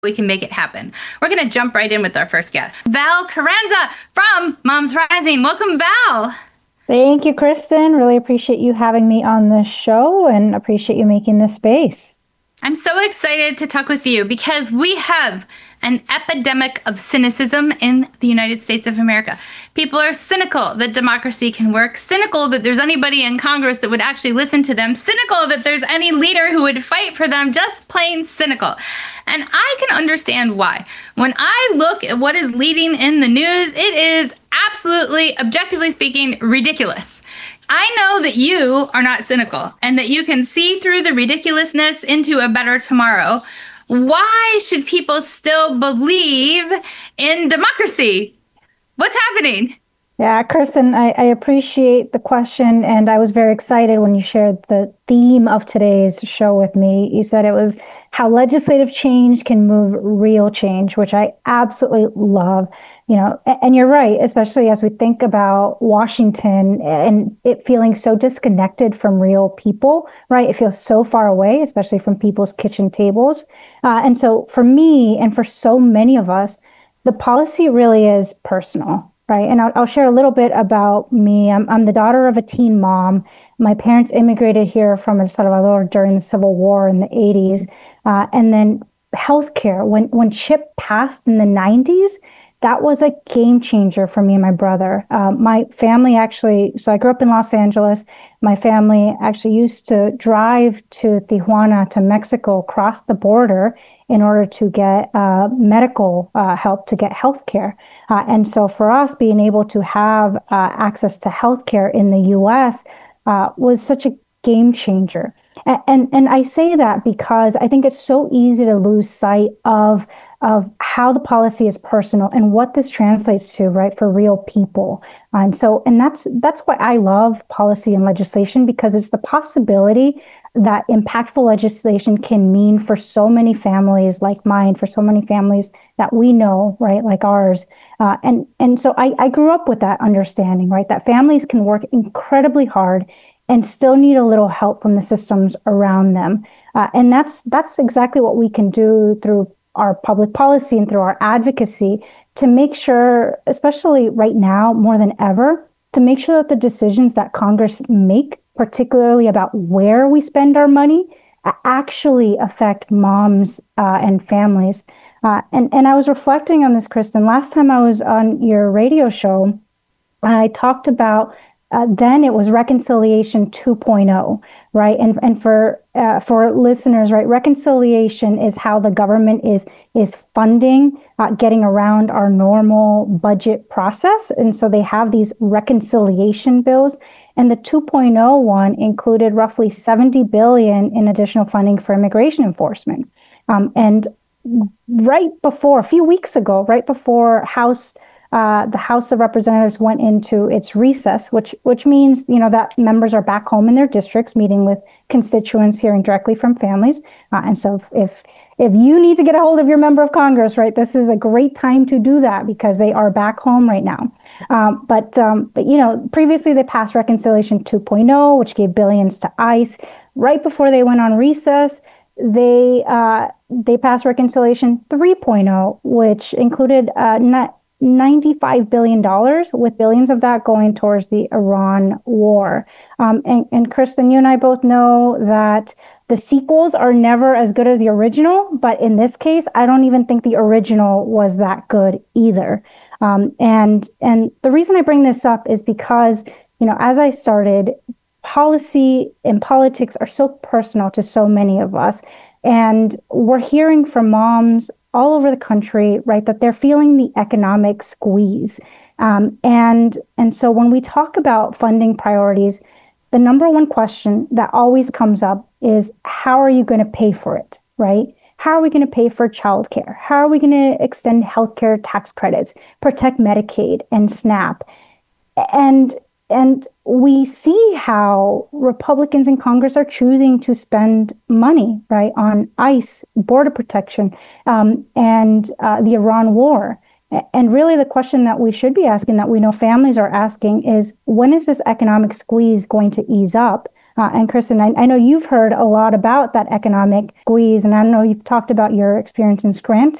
we can make it happen. We're going to jump right in with our first guest, Val Carranza from Moms Rising. Welcome, Val. Thank you, Kristen. Really appreciate you having me on this show and appreciate you making this space. I'm so excited to talk with you because we have an epidemic of cynicism in the United States of America. People are cynical that democracy can work, cynical that there's anybody in Congress that would actually listen to them, cynical that there's any leader who would fight for them, just plain cynical. And I can understand why. When I look at what is leading in the news, it is absolutely, objectively speaking, ridiculous. I know that you are not cynical and that you can see through the ridiculousness into a better tomorrow. Why should people still believe in democracy? What's happening? Yeah, Kristen, I appreciate the question. And I was very excited when you shared the theme of today's show with me. You said it was how legislative change can move real change, which I absolutely love. And you're right, especially as we think about Washington and it feeling so disconnected from real people, right? It feels so far away, especially from people's kitchen tables. And so for me and for so many of us, the policy really is personal, right? And I'll share a little bit about me. I'm the daughter of a teen mom. My parents immigrated here from El Salvador during the Civil War in the 80s. And then healthcare, when CHIP passed in the 90s, that was a game changer for me and my brother. My family so I grew up in Los Angeles. My family actually used to drive to Tijuana, to Mexico, cross the border in order to get medical help, to get healthcare. And so for us, being able to have access to healthcare in the US was such a game changer. And I say that because I think it's so easy to lose sight of how the policy is personal and what this translates to, right, for real people. And that's why I love policy and legislation, because it's the possibility that impactful legislation can mean for so many families like mine, for so many families that we know, right, like ours. And so I grew up with that understanding, right, that families can work incredibly hard and still need a little help from the systems around them. And that's exactly what we can do through our public policy and through our advocacy to make sure, especially right now more than ever, to make sure that the decisions that Congress make, particularly about where we spend our money, actually affect moms and families. And I was reflecting on this, Kristen. Last time I was on your radio show, I talked about then it was Reconciliation 2.0, right? And for listeners, right, reconciliation is how the government is funding getting around our normal budget process, and so they have these reconciliation bills. And the 2.0 one included roughly 70 billion in additional funding for immigration enforcement. And a few weeks ago, right before the House of Representatives went into its recess, which means, that members are back home in their districts, meeting with constituents, hearing directly from families. And so if you need to get a hold of your member of Congress, right, this is a great time to do that because they are back home right now. But previously they passed Reconciliation 2.0, which gave billions to ICE. Right before they went on recess, they passed Reconciliation 3.0, which included $95 billion, with billions of that going towards the Iran war. And Kristen, you and I both know that the sequels are never as good as the original, but in this case, I don't even think the original was that good either. And the reason I bring this up is because, as I started, policy and politics are so personal to so many of us. And we're hearing from moms all over the country, right, that they're feeling the economic squeeze. And so when we talk about funding priorities, the number one question that always comes up is, how are you going to pay for it, right? How are we going to pay for childcare? How are we going to extend healthcare tax credits, protect Medicaid and SNAP? And we see how Republicans in Congress are choosing to spend money, right, on ICE, border protection, and the Iran war. And really the question that we should be asking, that we know families are asking, is when is this economic squeeze going to ease up? And Kristen, I know you've heard a lot about that economic squeeze, and I know you've talked about your experience in Scranton.